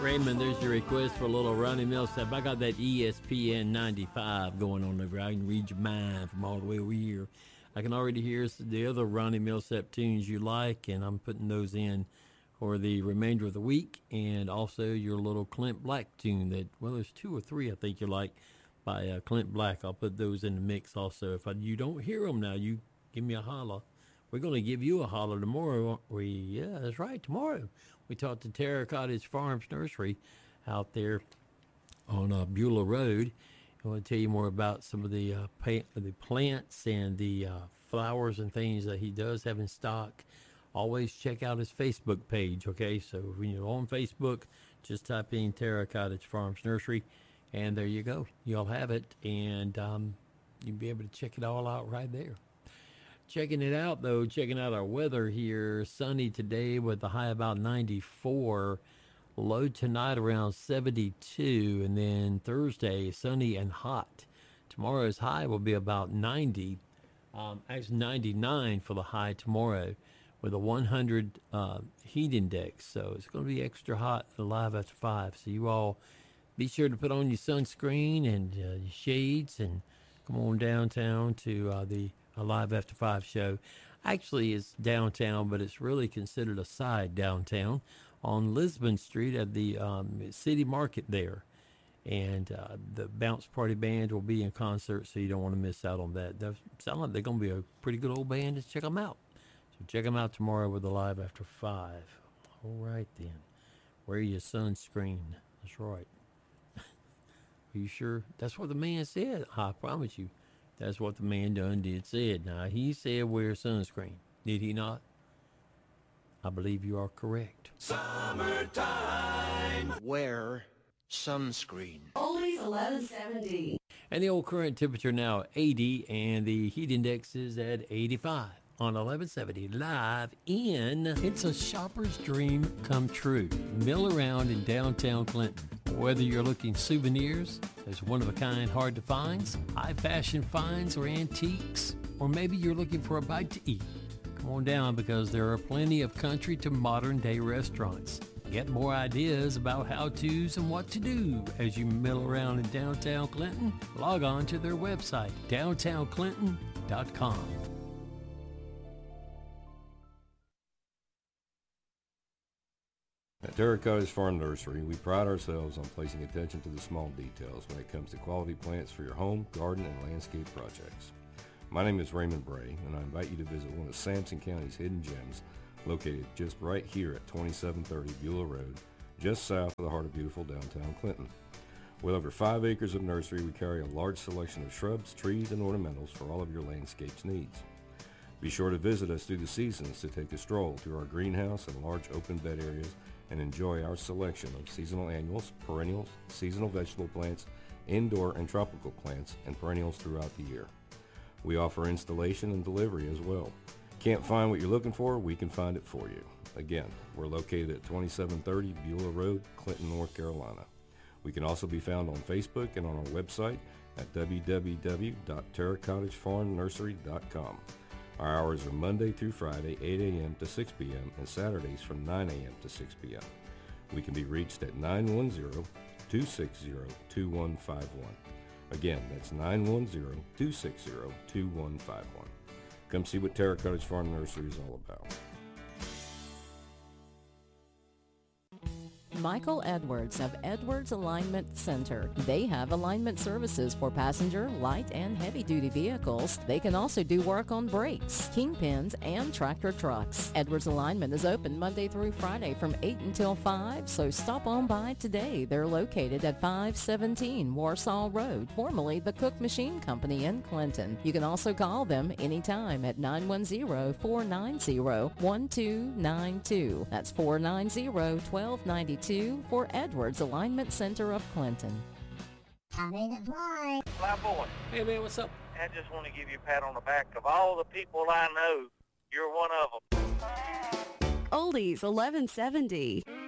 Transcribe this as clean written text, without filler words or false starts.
Raymond, there's your request for a little Ronnie Millsap. I got that ESPN 95 going on over. I can read your mind from all the way over here. I can already hear the other Ronnie Millsap tunes you like, and I'm putting those in for the remainder of the week. And also your little Clint Black tune that, well, there's 2 or 3 I think you like by Clint Black. I'll put those in the mix also. If you don't hear them now, you give me a holler. We're going to give you a holler tomorrow. Yeah, that's right, tomorrow. We talked to Terra Cottage Farms Nursery out there on Beulah Road. I want to tell you more about some of the plants and the flowers and things that he does have in stock. Always check out his Facebook page, okay? So when you're on Facebook, just type in Terra Cottage Farms Nursery, and there you go. You'll have it, and you'll be able to check it all out right there. Checking it out, though, checking out our weather here. Sunny today with a high about 94. Low tonight around 72. And then Thursday, sunny and hot. Tomorrow's high will be about 90. Actually 99 for the high tomorrow with a 100 heat index. So it's going to be extra hot live after 5. So you all be sure to put on your sunscreen and your shades and come on downtown to the Live After 5 show. Actually, it's downtown, but it's really considered a side downtown on Lisbon Street at the City Market there. And the Bounce Party Band will be in concert, so you don't want to miss out on that. They sound like they're going to be a pretty good old band. Just check them out. So check them out tomorrow with the Live After 5. All right, then. Wear your sunscreen. That's right. Are you sure? That's what the man said. I promise you. That's what the man done did said. Now, he said wear sunscreen. Did he not? I believe you are correct. Summertime. Wear sunscreen. Always 1170. And the old current temperature now 80, and the heat index is at 85 on 1170 live in It's a Shopper's Dream Come True. Mill around in downtown Clinton. Whether you're looking souvenirs, there's one-of-a-kind hard to finds, high-fashion finds or antiques, or maybe you're looking for a bite to eat. Come on down because there are plenty of country to modern-day restaurants. Get more ideas about how-tos and what to do as you mill around in downtown Clinton. Log on to their website, downtownclinton.com. At Terra Cottage Farm Nursery, we pride ourselves on placing attention to the small details when it comes to quality plants for your home, garden, and landscape projects. My name is Raymond Bray, and I invite you to visit one of Sampson County's hidden gems located just right here at 2730 Beulah Road, just south of the heart of beautiful downtown Clinton. With over 5 acres of nursery, we carry a large selection of shrubs, trees, and ornamentals for all of your landscapes needs. Be sure to visit us through the seasons to take a stroll through our greenhouse and large open bed areas and enjoy our selection of seasonal annuals, perennials, seasonal vegetable plants, indoor and tropical plants, and perennials throughout the year. We offer installation and delivery as well. Can't find what you're looking for? We can find it for you. Again, we're located at 2730 Beulah Road, Clinton, North Carolina. We can also be found on Facebook and on our website at www.terracottagefarmnursery.com. Our hours are Monday through Friday, 8 a.m. to 6 p.m., and Saturdays from 9 a.m. to 6 p.m. We can be reached at 910-260-2151. Again, that's 910-260-2151. Come see what Terra Cottage Farm Nursery is all about. Michael Edwards of Edwards Alignment Center. They have alignment services for passenger, light, and heavy-duty vehicles. They can also do work on brakes, kingpins, and tractor trucks. Edwards Alignment is open Monday through Friday from 8 until 5, so stop on by today. They're located at 517 Warsaw Road, formerly the Cook Machine Company in Clinton. You can also call them anytime at 910-490-1292. That's 490-1292. For Edwards Alignment Center of Clinton. Coming to fly. My boy. Hey, man, what's up? I just want to give you a pat on the back. Of all the people I know, you're one of them. Oldies 1170.